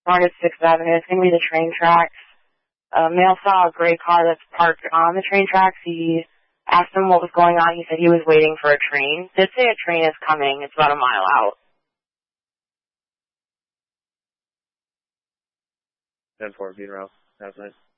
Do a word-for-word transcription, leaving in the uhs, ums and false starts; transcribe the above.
Market sixth Avenue. It's going to be the train tracks. A male saw a gray car that's parked on the train tracks. He asked him what was going on. He said he was waiting for a train. Did say a train is coming. It's about a mile out. ten four, Bean Route. That's nice.